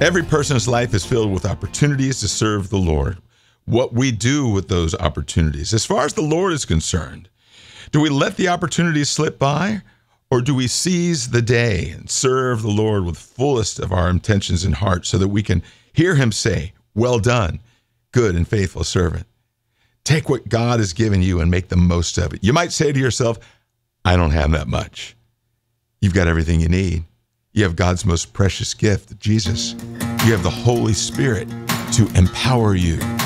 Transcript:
Every person's life is filled with opportunities to serve the Lord. What we do with those opportunities, as far as the Lord is concerned, do we let the opportunities slip by, or do we seize the day and serve the Lord with fullest of our intentions and heart so that we can hear him say, "Well done, good and faithful servant"? Take what God has given you and make the most of it. You might say to yourself, "I don't have that much." You've got everything you need. You have God's most precious gift, Jesus. You have the Holy Spirit to empower you